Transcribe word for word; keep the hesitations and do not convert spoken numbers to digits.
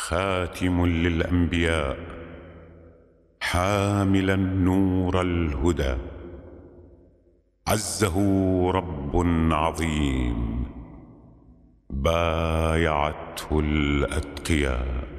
خاتم للأنبياء حاملا نور الهدى، عزه رب عظيم بايعته الأتقياء.